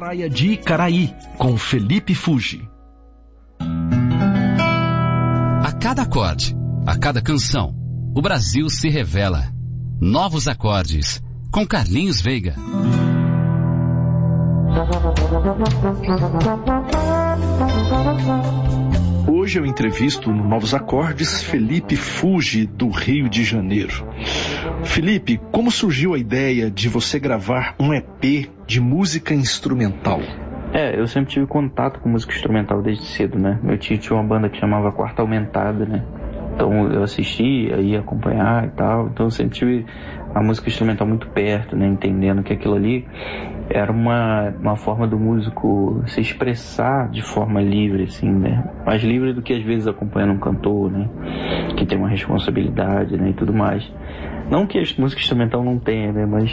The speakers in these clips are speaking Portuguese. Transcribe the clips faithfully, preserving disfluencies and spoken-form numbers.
Praia de Icaraí, com Felipe Fuji. A cada acorde, a cada canção, o Brasil se revela. Novos acordes, com Carlinhos Veiga. Hoje eu entrevisto no Novos Acordes Felipe Fuji, do Rio de Janeiro. Felipe, como surgiu a ideia de você gravar um E P de música instrumental? É, eu sempre tive contato com música instrumental desde cedo, né? Meu tio tinha uma banda que chamava Quarta Aumentada, né? Então eu assistia, ia acompanhar e tal. Então eu sempre tive a música instrumental muito perto, né? Entendendo que aquilo ali era uma, uma forma do músico se expressar de forma livre, assim, né? Mais livre do que às vezes acompanhando um cantor, né? Que tem uma responsabilidade, né? E tudo mais. Não que a música instrumental não tenha, né? Mas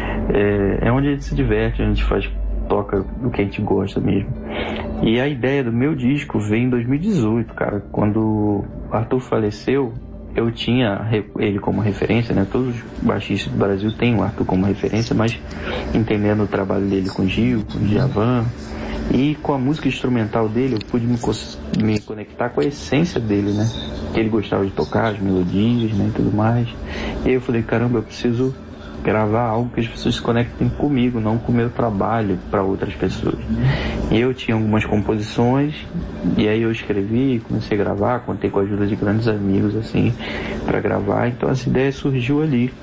é, é onde a gente se diverte, a gente faz, toca o que a gente gosta mesmo. E a ideia do meu disco veio em dois mil e dezoito, cara. Quando o Arthur faleceu, eu tinha ele como referência, né? Todos os baixistas do Brasil têm o Arthur como referência, mas entendendo o trabalho dele com o Gil, com o Djavan, e com a música instrumental dele, eu pude me, me conectar com a essência dele, né? Que ele gostava de tocar, as melodias, né? E tudo mais. E aí eu falei, caramba, eu preciso gravar algo que as pessoas se conectem comigo, não com o meu trabalho para outras pessoas. E eu tinha algumas composições, e aí eu escrevi, comecei a gravar, contei com a ajuda de grandes amigos, assim, para gravar. Então essa ideia surgiu ali,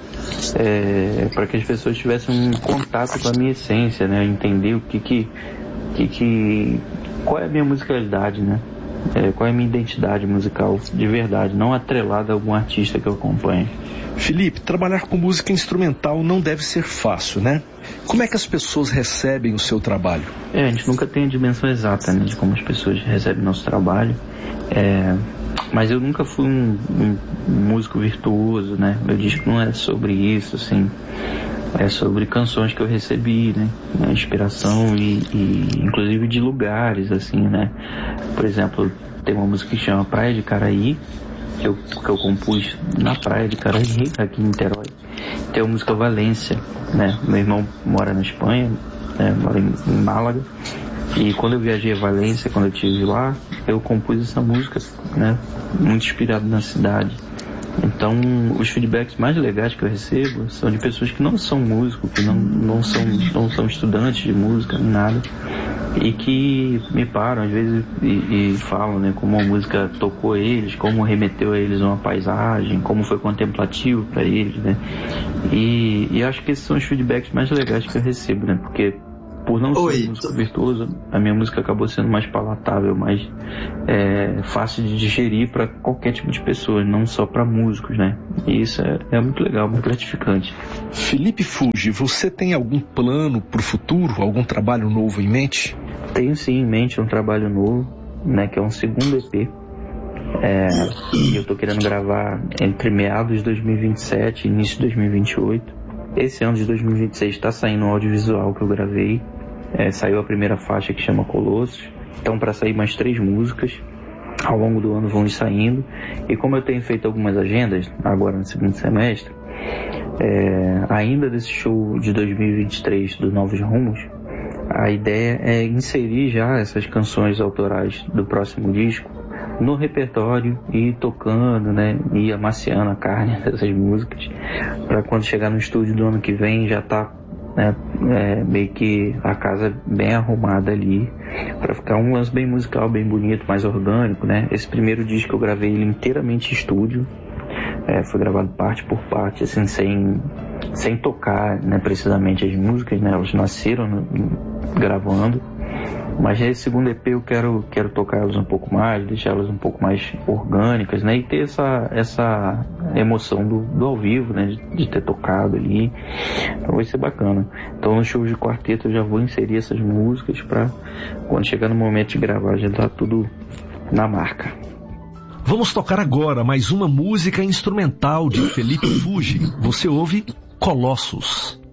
é, para que as pessoas tivessem um contato com a minha essência, né? Entender o que que, que, que qual é a minha musicalidade, né? É, qual é a minha identidade musical de verdade, não atrelada a algum artista que eu acompanho. Felipe, trabalhar com música instrumental não deve ser fácil, né? Como é que as pessoas recebem o seu trabalho? É, a gente nunca tem a dimensão exata, né, de como as pessoas recebem nosso trabalho. É, mas eu nunca fui um, um músico virtuoso, né? Meu disco não é sobre isso, assim. É sobre canções que eu recebi, né? A inspiração e, e inclusive de lugares, assim, né? Por exemplo, tem uma música que chama Praia de Icaraí, que eu, que eu compus na praia de Icaraí, aqui em Niterói. Tem a música Valência, né? Meu irmão mora na Espanha, né? Mora em, em Málaga. E quando eu viajei a Valência, quando eu estive lá, eu compus essa música, né? Muito inspirado na cidade. Então, os feedbacks mais legais que eu recebo são de pessoas que não são músicos, que não, não, são, não são estudantes de música, nem nada, e que me param às vezes e, e falam, né, como a música tocou eles, como remeteu a eles uma paisagem, como foi contemplativo para eles, né? E, e acho que esses são os feedbacks mais legais que eu recebo, né? Porque por não Oi. ser um músico virtuoso, a minha música acabou sendo mais palatável, mais é, fácil de digerir para qualquer tipo de pessoa, não só para músicos, né? E isso é, é muito legal, muito gratificante. Felipe Fuji, você tem algum plano para o futuro, algum trabalho novo em mente? Tenho sim em mente um trabalho novo, né? Que é um segundo E P. É, e eu tô querendo gravar entre meados de dois mil e vinte e sete e início de dois mil e vinte e oito. Esse ano de dois mil e vinte e seis está saindo um audiovisual que eu gravei. É, saiu a primeira faixa que chama Colossos. Então, para sair mais três músicas, ao longo do ano vão ir saindo. E como eu tenho feito algumas agendas, agora no segundo semestre, é, ainda desse show de dois mil e vinte e três do Novos Rumos, a ideia é inserir já essas canções autorais do próximo disco no repertório e tocando, né, e amaciando a carne dessas músicas, para quando chegar no estúdio do ano que vem já tá, né, é, meio que a casa bem arrumada ali, para ficar um lance bem musical, bem bonito, mais orgânico, né? Esse primeiro disco eu gravei ele inteiramente em estúdio, é, foi gravado parte por parte, assim, sem, sem tocar, né, precisamente as músicas, né? Elas nasceram no, gravando. Mas nesse segundo E P eu quero, quero tocar elas um pouco mais, deixar elas um pouco mais orgânicas, né? E ter essa, essa emoção do, do ao vivo, né? De, de ter tocado ali. Então vai ser bacana. Então no show de quarteto eu já vou inserir essas músicas para quando chegar no momento de gravar já tá tudo na marca. Vamos tocar agora mais uma música instrumental de Felipe Fuji. Você ouve Colossos.